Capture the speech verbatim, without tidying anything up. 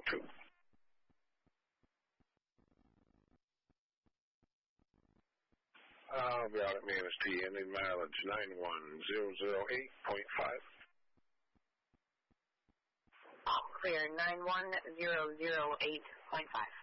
two. I'll be out at Manistee, ending mileage nine one zero zero eight point five. All clear, nine one zero zero eight point five.